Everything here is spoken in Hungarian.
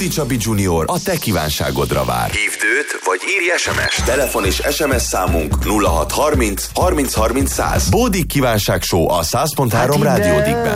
Bódi Csabi Junior a te kívánságodra vár. Hívd őt, vagy írj SMS-t. Telefon és SMS számunk 0630 30 30 100. Bódi kívánság show a 100.3 Rádió Dickben.